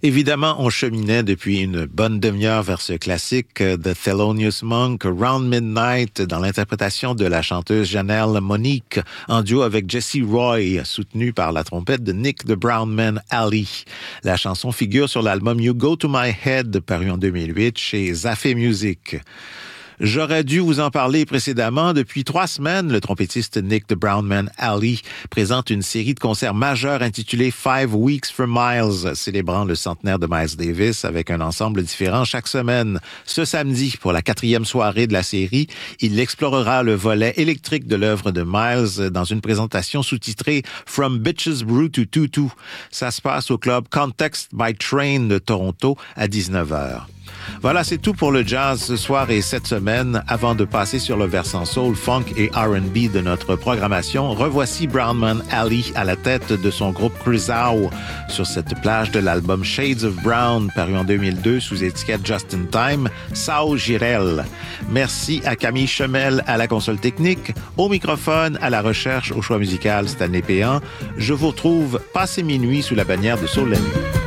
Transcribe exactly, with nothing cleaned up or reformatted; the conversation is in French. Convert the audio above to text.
Évidemment, on cheminait depuis une bonne demi-heure vers ce classique The Thelonious Monk, Round Midnight, dans l'interprétation de la chanteuse Janelle Monique, en duo avec Jesse Roy, soutenu par la trompette de Nick the Brown Man Ali. La chanson figure sur l'album You Go to My Head, paru en deux mille huit chez Zafé Music. J'aurais dû vous en parler précédemment. Depuis trois semaines, le trompettiste Nick the Brown Man Ali présente une série de concerts majeurs intitulée Five Weeks for Miles, célébrant le centenaire de Miles Davis avec un ensemble différent chaque semaine. Ce samedi, pour la quatrième soirée de la série, il explorera le volet électrique de l'œuvre de Miles dans une présentation sous-titrée From Bitches Brew to Tutu. Ça se passe au club Context by Train de Toronto à dix-neuf heures. Voilà, c'est tout pour le jazz ce soir et cette semaine. Avant de passer sur le versant soul, funk et R and B de notre programmation, revoici Brownman Ali à la tête de son groupe Crusoe sur cette plage de l'album Shades of Brown, paru en deux mille deux sous étiquette Just in Time, Sao Girel. Merci à Camille Chemel à la console technique, au microphone, à la recherche, au choix musical Stanley Péan. Je vous retrouve passé minuit sous la bannière de Soul la Nuit.